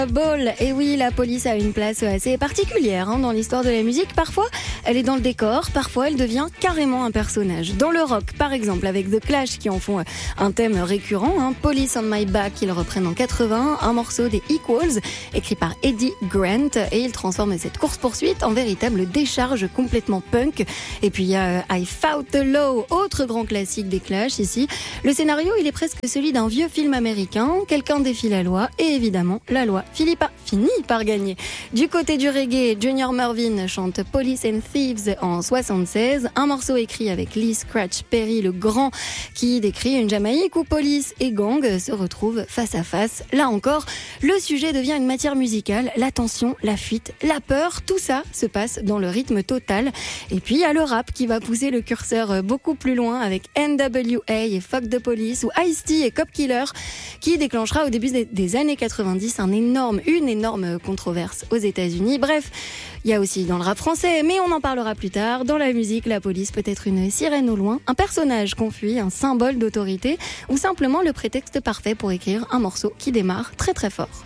Ball. Et oui, la police a une place assez particulière dans l'histoire de la musique. Parfois, elle est dans le décor, parfois elle devient carrément un personnage. Dans le rock, par exemple, avec The Clash qui en font un thème récurrent. Police on My Back, qu'ils reprennent en 80, un morceau des Equals, écrit par Eddie Grant, et il transforme cette course-poursuite en véritable décharge complètement punk. Et puis il y a I Fought the Law, autre grand classique des Clash ici. Le scénario, il est presque celui d'un vieux film américain. Quelqu'un défie la loi, et évidemment, la loi finit par gagner. Du côté du reggae, Junior Murvin chante Police and Thieves en 76, un morceau écrit avec Lee Scratch Perry le grand, qui décrit une Jamaïque où police et gang se retrouvent face à face. Là encore, le sujet devient une matière musicale, la tension, la fuite, la peur, tout ça se passe dans le rythme total. Et puis il y a le rap qui va pousser le curseur beaucoup plus loin avec NWA et Fuck the Police, ou Ice-T et Cop Killer, qui déclenchera au début des années 90 une énorme controverse aux États-Unis. Bref, il y a aussi dans le rap français, mais on en parlera plus tard. Dans la musique, la police peut être une sirène au loin, un personnage qu'on fuit, un symbole d'autorité, ou simplement le prétexte parfait pour écrire un morceau qui démarre très très fort.